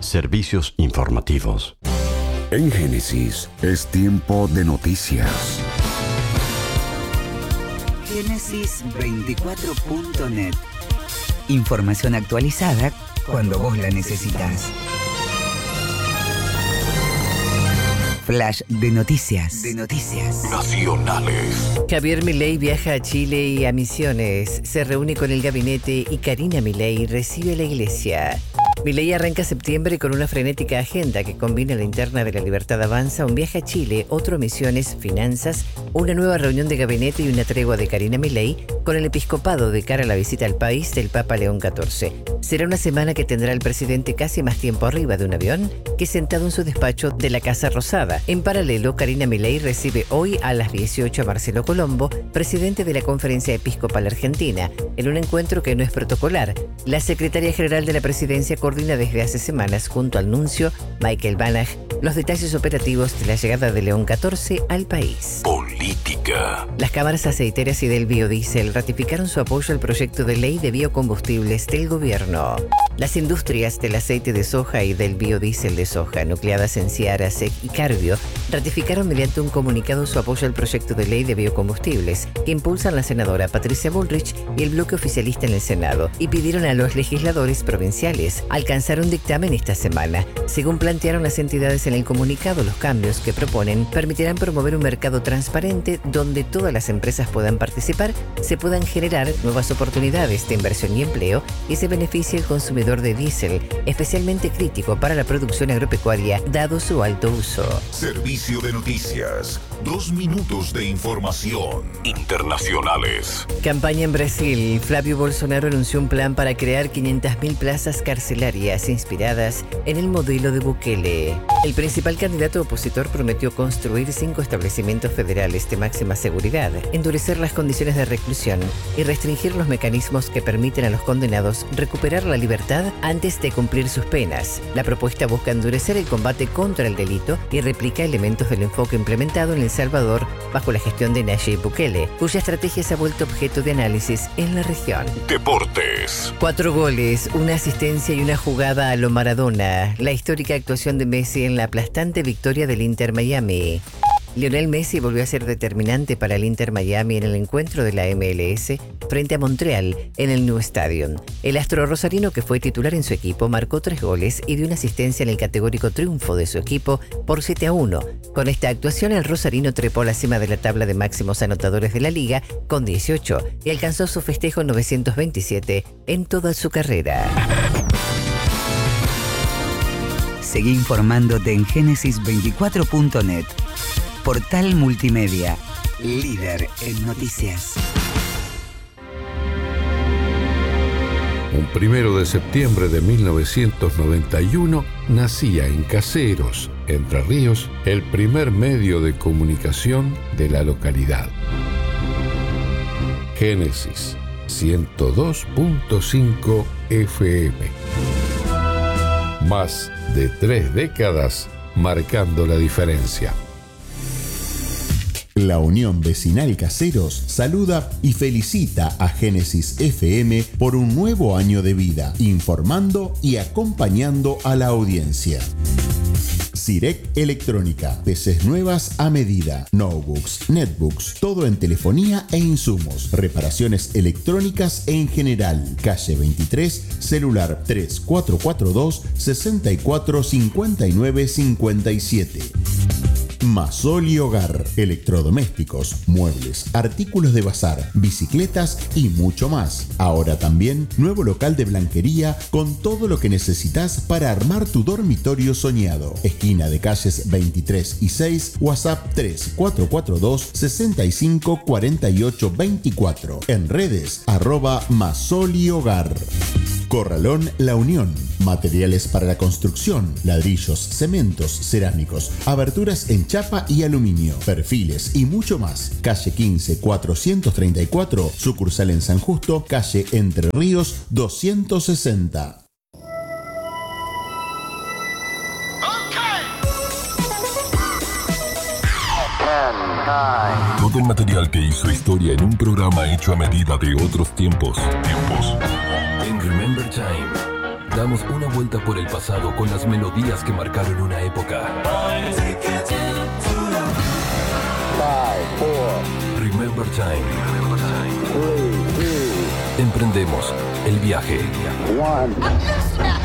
Servicios informativos. En Génesis es tiempo de noticias. Génesis24.net. Información actualizada cuando vos la necesitas. Flash de noticias. Nacionales. Javier Milei viaja a Chile y a Misiones. Se reúne con el gabinete y Karina Milei recibe a la iglesia. Milei arranca septiembre con una frenética agenda que combina la interna de La Libertad Avanza, un viaje a Chile, otro a Misiones, finanzas, una nueva reunión de gabinete y una tregua de Karina Milei con el episcopado de cara a la visita al país del Papa León XIV. Será una semana que tendrá el presidente casi más tiempo arriba de un avión que sentado en su despacho de la Casa Rosada. En paralelo, Karina Milei recibe hoy a las 18 a Marcelo Colombo, presidente de la Conferencia Episcopal Argentina, en un encuentro que no es protocolar. La secretaria general de la presidencia coordina desde hace semanas, junto al nuncio Michael Banach, los detalles operativos de la llegada de León XIV al país. Política. Las cámaras aceiteras y del biodiesel ratificaron su apoyo al proyecto de ley de biocombustibles del gobierno. Las industrias del aceite de soja y del biodiesel de soja, nucleadas en Ciara, SEC y Carbio, ratificaron mediante un comunicado su apoyo al proyecto de ley de biocombustibles que impulsan la senadora Patricia Bullrich y el bloque oficialista en el Senado, y pidieron a los legisladores provinciales alcanzar un dictamen esta semana. Según plantearon las entidades en el comunicado, los cambios que proponen permitirán promover un mercado transparente donde todas las empresas puedan participar, se puedan generar nuevas oportunidades de inversión y empleo y se beneficie el consumidor de diésel, especialmente crítico para la producción agropecuaria dado su alto uso. Servicio de noticias. 2 minutos de información. Internacionales. Campaña en Brasil. Flavio Bolsonaro anunció un plan para crear 500.000 plazas carcelarias inspiradas en el modelo de Bukele. El principal candidato opositor prometió construir 5 establecimientos federales de máxima seguridad, endurecer las condiciones de reclusión y restringir los mecanismos que permiten a los condenados recuperar la libertad antes de cumplir sus penas. La propuesta busca endurecer el combate contra el delito y replica elementos del enfoque implementado en El Salvador bajo la gestión de Nayib Bukele, cuya estrategia se ha vuelto objeto de análisis en la región. Deportes. 4 goles, una asistencia y una jugada a lo Maradona. La histórica actuación de Messi en la aplastante victoria del Inter Miami. Lionel Messi volvió a ser determinante para el Inter Miami en el encuentro de la MLS frente a Montreal en el New Stadium. El astro rosarino, que fue titular en su equipo, marcó 3 goles y dio una asistencia en el categórico triunfo de su equipo por 7-1. Con esta actuación, el rosarino trepó a la cima de la tabla de máximos anotadores de la liga con 18 y alcanzó su festejo 927 en toda su carrera. Seguí informándote en Génesis24.net. Portal multimedia, líder en noticias. Un 1 de septiembre de 1991 nacía en Caseros, Entre Ríos, el primer medio de comunicación de la localidad. Génesis 102.5 FM. Más de 3 décadas marcando la diferencia. La Unión Vecinal Caseros saluda y felicita a Génesis FM por un nuevo año de vida, informando y acompañando a la audiencia. Sirec Electrónica, PCs nuevas a medida, notebooks, netbooks, todo en telefonía e insumos, reparaciones electrónicas en general. Calle 23, celular 3442 64 59 57. Masoli Hogar, electrodomésticos, muebles, artículos de bazar, bicicletas y mucho más. Ahora también nuevo local de blanquería con todo lo que necesitas para armar tu dormitorio soñado. Esquina de calles 23 y 6, WhatsApp 3442 65 48 24. En redes @Masoli Hogar. Corralón La Unión, materiales para la construcción, ladrillos, cementos, cerámicos, aberturas en chapa y aluminio, perfiles y mucho más. Calle 15 434, sucursal en San Justo, calle Entre Ríos 260. Todo el material que hizo historia en un programa hecho a medida de otros tiempos. En Remember Time, Damos una vuelta por el pasado con las melodías que marcaron una época. Remember Time. Emprendemos el viaje.